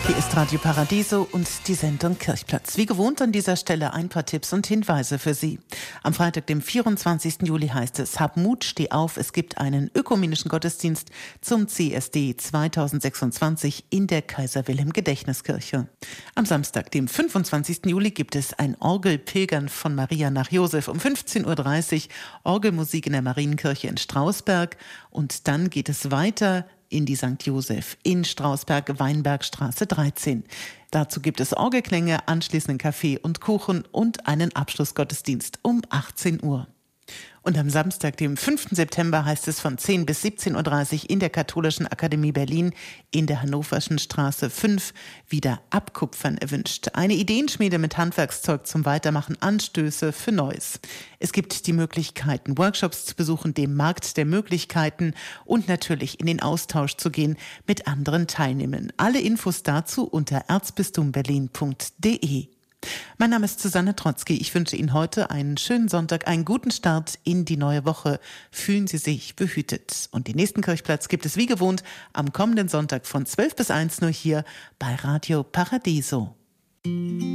Hier ist Radio Paradiso und die Sendung Kirchplatz. Wie gewohnt an dieser Stelle ein paar Tipps und Hinweise für Sie. Am Freitag, dem 24. Juli heißt es: Hab Mut, steh auf, es gibt einen ökumenischen Gottesdienst zum CSD 2026 in der Kaiser-Wilhelm-Gedächtniskirche. Am Samstag, dem 25. Juli, gibt es ein Orgelpilgern von Maria nach Josef um 15.30 Uhr, Orgelmusik in der Marienkirche in Strausberg, und dann geht es weiter in die St. Joseph in Strausberg, Weinbergstraße 13. Dazu gibt es Orgelklänge, anschließenden Kaffee und Kuchen und einen Abschlussgottesdienst um 18 Uhr. Und am Samstag, dem 5. September, heißt es von 10 bis 17.30 Uhr in der Katholischen Akademie Berlin in der Hannoverschen Straße 5 wieder Abkupfern erwünscht. Eine Ideenschmiede mit Handwerkszeug zum Weitermachen, Anstöße für Neues. Es gibt die Möglichkeiten, Workshops zu besuchen, dem Markt der Möglichkeiten und natürlich in den Austausch zu gehen mit anderen Teilnehmern. Alle Infos dazu unter erzbistumberlin.de. Mein Name ist Susanne Trotzki. Ich wünsche Ihnen heute einen schönen Sonntag, einen guten Start in die neue Woche. Fühlen Sie sich behütet. Und den nächsten Kirchplatz gibt es wie gewohnt am kommenden Sonntag von 12 bis 1 nur hier bei Radio Paradiso.